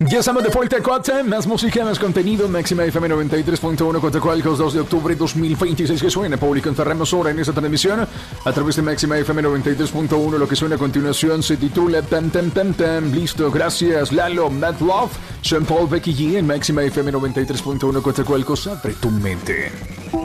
Ya estamos de vuelta a Cuatro, más música, más contenido, Máxima FM 93.1, Coatzacoalcos, 2 de octubre 2026, que suena, público, encerramos ahora en esta transmisión, a través de Máxima FM 93.1, lo que suena a continuación se titula Tan Tan Tan Tan, listo, gracias, Lalo, Mad Love, Sean Paul, Becky G, en Máxima FM 93.1, Coatzacoalcos, abre tu mente.